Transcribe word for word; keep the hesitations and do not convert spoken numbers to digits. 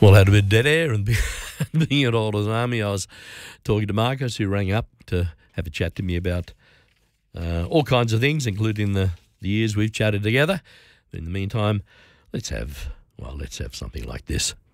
Well, I had a bit of dead air, and being at Olders Army, I was talking to Marcus, who rang up to have a chat to me about uh, all kinds of things, including the, the years we've chatted together. But in the meantime, let's have, well, let's have something like this.